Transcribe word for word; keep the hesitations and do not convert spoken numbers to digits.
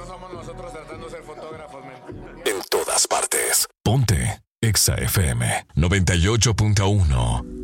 somos nosotros tratando de ser fotógrafos, men. En todas partes. Ponte Exa F M noventa y ocho punto uno.